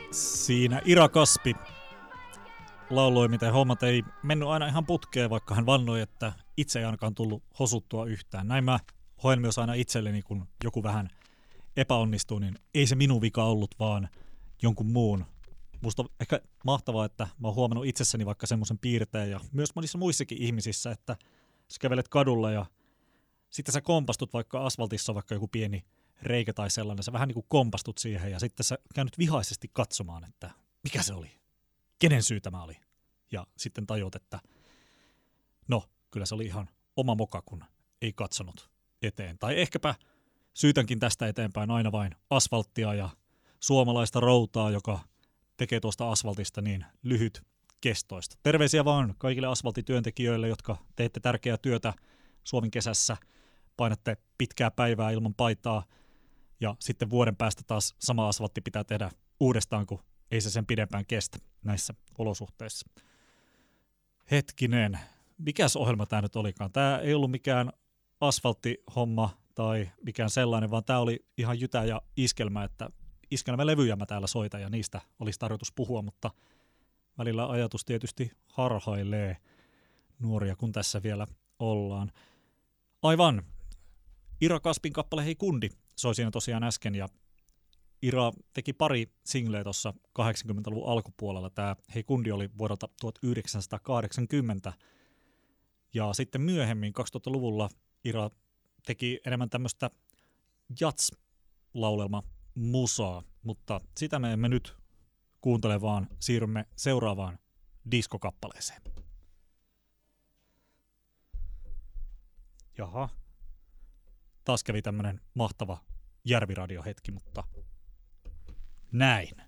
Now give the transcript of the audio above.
Siinä Ira Kaspi lauloi, miten hommat ei mennyt aina ihan putkeen, vaikka hän vannoi, että itse ei ainakaan tullut hosuttua yhtään. Näin mä hoen myös aina itselleni, kun joku vähän epäonnistuu, niin ei se minun vika ollut, vaan jonkun muun. Musta on ehkä mahtavaa, että mä oon huomannut itsessäni vaikka semmoisen piirteen ja myös monissa muissakin ihmisissä, että sä kävelet kadulla ja sitten sä kompastut, vaikka asfaltissa on vaikka joku pieni reikä tai sellainen, sä vähän niin kuin kompastut siihen ja sitten sä käynyt vihaisesti katsomaan, että mikä se oli, kenen syy tämä oli. Ja sitten tajuat, että no, kyllä se oli ihan oma moka, kun ei katsonut eteen. Tai ehkäpä syytänkin tästä eteenpäin aina vain asfalttia ja suomalaista routaa, joka tekee tuosta asfaltista niin lyhyt kestoista. Terveisiä vaan kaikille asfaltityöntekijöille, jotka teette tärkeää työtä Suomen kesässä, painatte pitkää päivää ilman paitaa ja sitten vuoden päästä taas sama asfaltti pitää tehdä uudestaan, kun ei se sen pidempään kestä näissä olosuhteissa. Hetkinen, mikäs ohjelma tämä nyt olikaan? Tämä ei ollut mikään asfalttihomma tai mikään sellainen, vaan tämä oli ihan jytä ja iskelmä, että iskelmälevyjä mä täällä soitan ja niistä olisi tarkoitus puhua, mutta välillä ajatus tietysti harhailee nuoria, kun tässä vielä ollaan. Aivan. Ira Kaspin kappale Hei Kundi soi siinä tosiaan äsken ja Ira teki pari singleä tuossa 80-luvun alkupuolella. Tämä Hei Kundi oli vuodelta 1980 ja sitten myöhemmin 2000-luvulla Ira teki enemmän tämmöistä jats-laulelma-musaa, mutta sitä me emme nyt kuuntele, vaan siirrymme seuraavaan diskokappaleeseen. Jaha. Taas kävi tämmönen mahtava järviradiohetki, mutta näin.